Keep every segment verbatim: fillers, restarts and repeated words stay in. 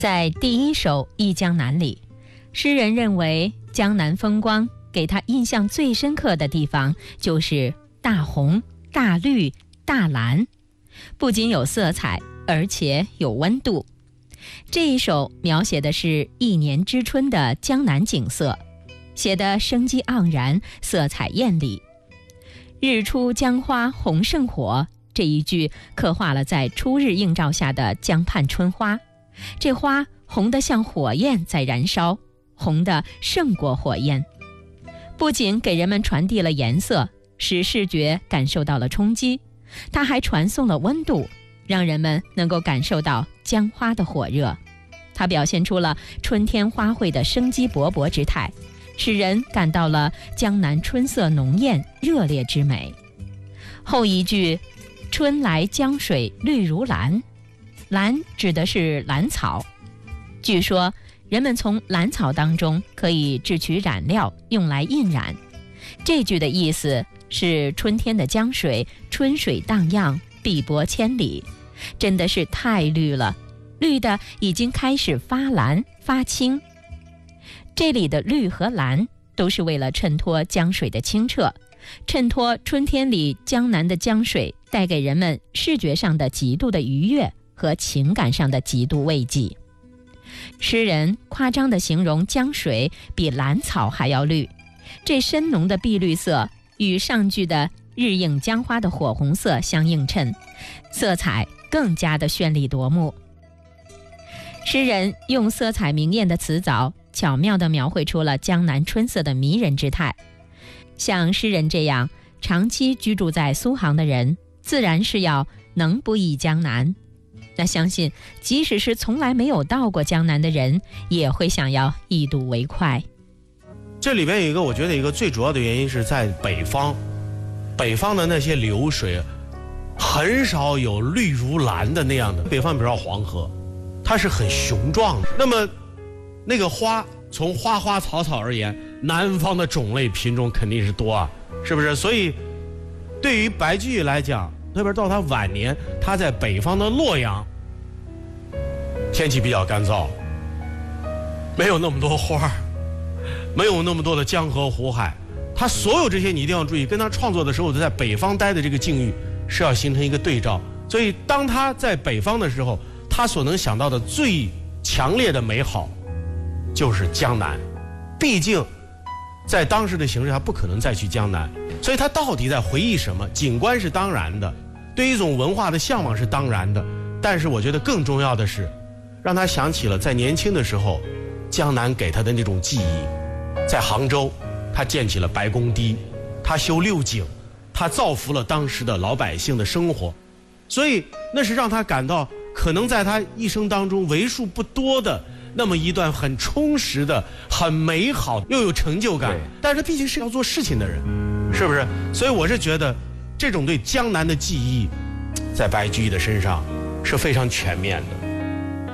在第一首《忆江南》里，诗人认为江南风光给他印象最深刻的地方就是大红、大绿、大蓝，不仅有色彩，而且有温度。这一首描写的是一年之春的江南景色，写得生机盎然，色彩艳丽。日出江花红胜火，这一句刻画了在初日映照下的江畔春花，这花红得像火焰在燃烧，红得胜过火焰。不仅给人们传递了颜色，使视觉感受到了冲击，它还传送了温度，让人们能够感受到江花的火热。它表现出了春天花卉的生机勃勃之态，使人感到了江南春色浓艳热烈之美。后一句春来江水绿如蓝，蓝指的是兰草。据说人们从兰草当中可以制取染料，用来印染。这句的意思是春天的江水春水荡漾，碧波千里，真的是太绿了，绿的已经开始发蓝发青。这里的绿和蓝都是为了衬托江水的清澈，衬托春天里江南的江水带给人们视觉上的极度的愉悦和情感上的极度慰藉。诗人夸张地形容江水比兰草还要绿，这深浓的碧绿色与上句的日映江花的火红色相映衬，色彩更加的绚丽夺目。诗人用色彩明艳的词藻，巧妙地描绘出了江南春色的迷人之态。像诗人这样长期居住在苏杭的人，自然是要能不忆江南。那相信即使是从来没有到过江南的人，也会想要一睹为快。 这里边有一个，我觉得一个最主要的原因是在北方，北方的那些流水很少有绿如蓝的那样的。北方比如说黄河，它是很雄壮的。那么那个花，从花花草草而言，南方的种类品种肯定是多啊，是不是？所以对于白居易来讲，特别到他晚年，他在北方的洛阳，天气比较干燥，没有那么多花，没有那么多的江河湖海，他所有这些你一定要注意，跟他创作的时候在北方待的这个境遇是要形成一个对照。所以当他在北方的时候，他所能想到的最强烈的美好就是江南。毕竟在当时的形势，他不可能再去江南，所以他到底在回忆什么？景观是当然的，对于一种文化的向往是当然的，但是我觉得更重要的是让他想起了在年轻的时候江南给他的那种记忆。在杭州，他建起了白公堤，他修六井，他造福了当时的老百姓的生活，所以那是让他感到可能在他一生当中为数不多的那么一段很充实的、很美好又有成就感。但是毕竟是要做事情的人，是不是？所以我是觉得这种对江南的记忆在白居易的身上是非常全面的。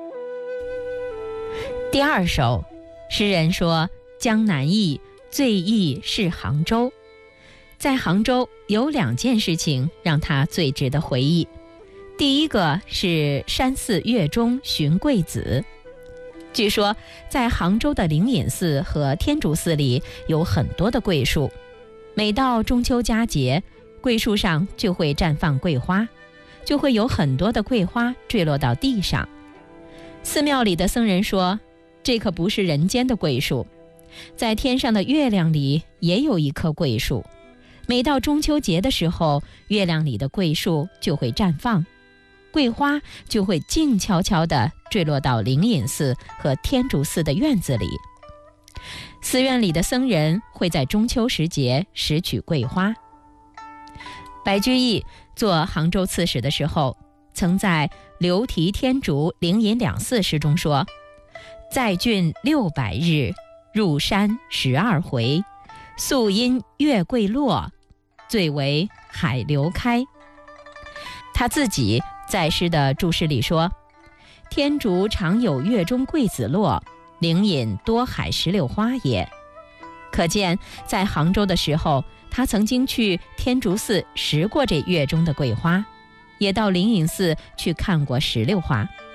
第二首，诗人说江南忆，最忆是杭州。在杭州有两件事情让他最值得回忆。第一个是山寺月中寻桂子。据说在杭州的灵隐寺和天竺寺里有很多的桂树，每到中秋佳节，桂树上就会绽放桂花，就会有很多的桂花坠落到地上。寺庙里的僧人说，这可不是人间的桂树，在天上的月亮里也有一棵桂树，每到中秋节的时候，月亮里的桂树就会绽放，桂花就会静悄悄地坠落到灵隐寺和天竺寺的院子里。寺院里的僧人会在中秋时节拾取桂花。白居易做杭州刺史的时候，曾在流题天竺灵隐两寺诗中说，在郡六百日，入山十二回，宿因月桂落，最为海流开。他自己在诗的注释里说，天竺常有月中桂子落，灵隐多海石榴花也。可见在杭州的时候，他曾经去天竺寺拾过这月中的桂花，也到灵隐寺去看过石榴花。